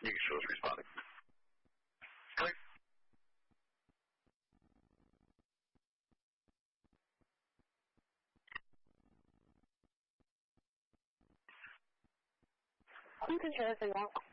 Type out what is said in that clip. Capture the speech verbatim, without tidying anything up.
You can show us responding. Click. You can show us as well.